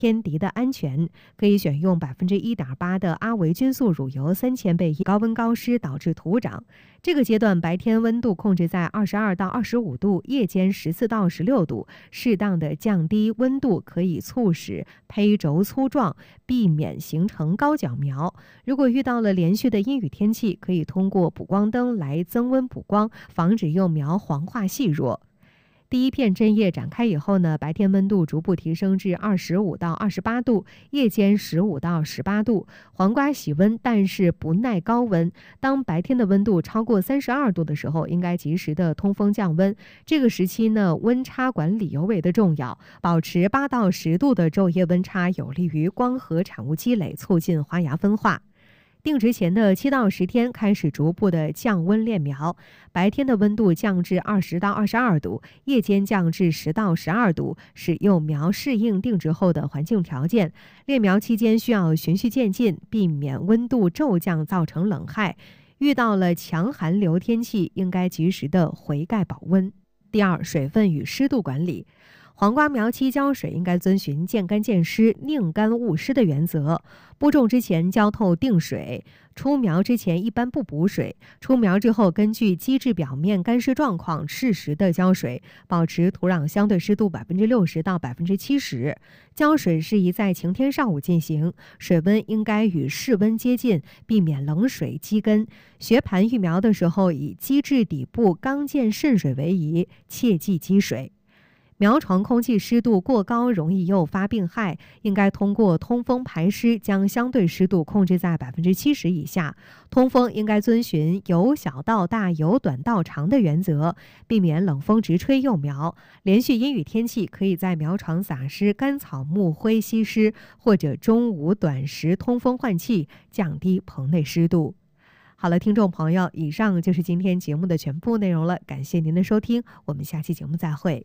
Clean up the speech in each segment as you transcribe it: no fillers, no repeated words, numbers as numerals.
天敌的安全，可以选用1.8%的阿维菌素乳油3000倍，高温高湿导致土长。这个阶段白天温度控制在22到25度，夜间14到16度，适当的降低温度可以促使胚轴粗壮，避免形成高脚苗。如果遇到了连续的阴雨天气，可以通过补光灯来增温补光，防止幼苗黄化细弱。第一片针叶展开以后呢，白天温度逐步提升至25到28度，夜间15到18度。黄瓜喜温，但是不耐高温。当白天的温度超过32度的时候，应该及时的通风降温。这个时期呢，温差管理尤为的重要，保持8到10度的昼夜温差，有利于光合产物积累，促进花芽分化。定植前的7到10天开始逐步的降温炼苗，白天的温度降至20到22度，夜间降至10到12度，使幼苗适应定植后的环境条件。炼苗期间需要循序渐进，避免温度骤降造成冷害。遇到了强寒流天气，应该及时的回盖保温。第二，水分与湿度管理。黄瓜苗期浇水应该遵循见干见湿、宁干勿湿的原则。播种之前浇透定水，出苗之前一般不补水，出苗之后根据基质表面干湿状况适时的浇水，保持土壤相对湿度60%到70%。浇水适宜在晴天上午进行，水温应该与室温接近，避免冷水积根。学盘育苗的时候，以基质底部刚健渗水为宜，切忌积水。苗床空气湿度过高容易诱发病害，应该通过通风排湿将相对湿度控制在70%以下。通风应该遵循由小到大、由短到长的原则，避免冷风直吹幼苗。连续阴雨天气，可以在苗床撒施干草木灰吸湿，或者中午短时通风换气，降低棚内湿度。好了，听众朋友，以上就是今天节目的全部内容了，感谢您的收听，我们下期节目再会。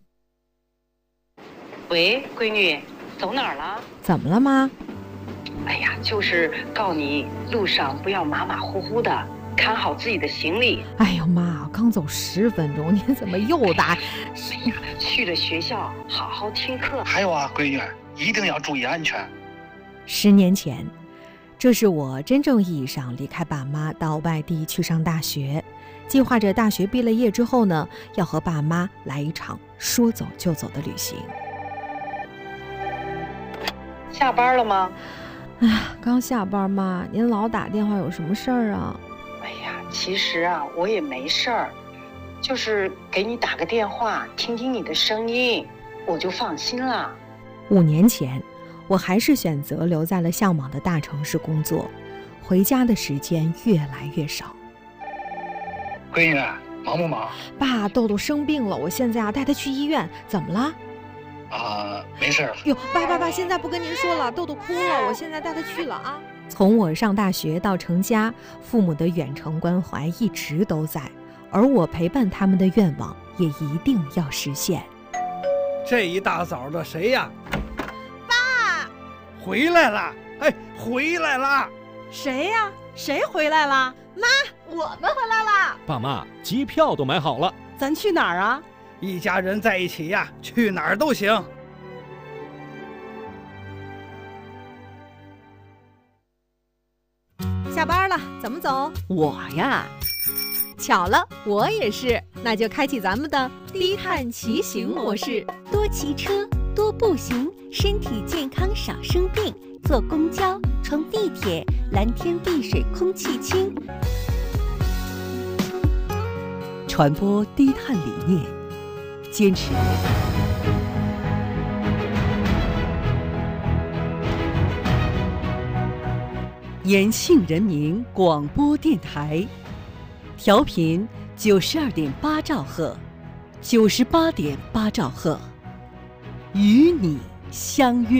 喂，闺女，走哪儿了？ 怎么了，妈？ 哎呀，就是告你路上不要马马虎虎的，看好自己的行李。 哎呦妈，刚走10分钟，您怎么又打？ 哎呀，去了学校好好听课。 还有啊，闺女，一定要注意安全。 10年前，这是我真正意义上离开爸妈到外地去上大学，计划着大学毕了业之后呢，要和爸妈来一场说走就走的旅行。 下班了吗？ 刚下班妈，您老打电话有什么事儿啊？ 哎呀，其实啊，我也没事儿，就是给你打个电话，听听你的声音，我就放心了。 5年前，我还是选择留在了向往的大城市工作，回家的时间越来越少。 闺女，忙不忙？ 爸，豆豆生病了，我现在带他去医院，怎么了？ 没事了。 哟，爸，现在不跟您说了，豆豆哭了，我现在带他去了啊。从我上大学到成家，父母的远程关怀一直都在，而我陪伴他们的愿望也一定要实现。 这一大早的谁呀？ 爸， 回来了！哎，回来了！ 谁呀？谁回来了？妈，我们回来了。 爸妈，机票都买好了， 咱去哪儿啊？ 一家人在一起呀，去哪儿都行。 下班了，怎么走？ 我呀， 巧了，我也是。那就开启咱们的低碳骑行模式， 多骑车，多步行，身体健康少生病。坐公交，乘地铁，蓝天碧水空气清。 传播低碳理念，坚持延庆人民广播电台，调频92.8兆赫，98.8兆赫，与你相约。